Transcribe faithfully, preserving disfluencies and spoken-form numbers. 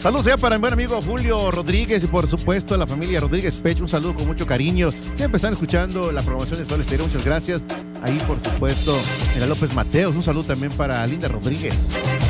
Saludos ya para mi buen amigo Julio Rodríguez y por supuesto a la familia Rodríguez Pech. Un saludo con mucho cariño. Siempre están escuchando la programación de Sol Estéreo. Muchas gracias. Ahí por supuesto en la López Mateos. Un saludo también para Linda Rodríguez.